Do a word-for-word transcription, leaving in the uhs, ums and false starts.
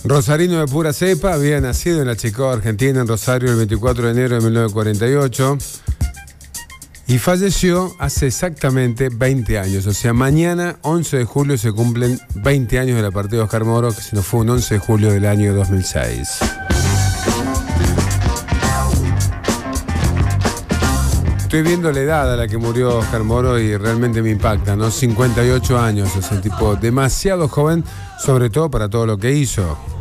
Rosarino de pura cepa, había nacido en la Chicó, Argentina, en Rosario, el veinticuatro de enero de mil novecientos cuarenta y ocho. Y falleció hace exactamente veinte años. O sea, mañana, once de julio, se cumplen veinte años de la partida de Oscar Moro, que se nos fue un once de julio del año dos mil seis. Estoy viendo la edad a la que murió Oscar Moro y realmente me impacta, ¿no? cincuenta y ocho años, es un tipo demasiado joven, sobre todo para todo lo que hizo.